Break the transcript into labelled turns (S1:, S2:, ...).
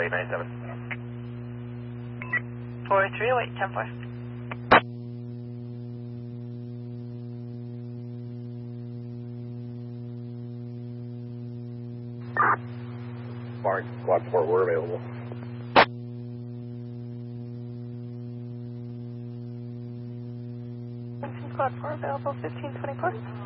S1: 897.
S2: 403, await 10-4.
S1: Mark, Squad 4, we're available.
S2: Squad 4 available, 1524.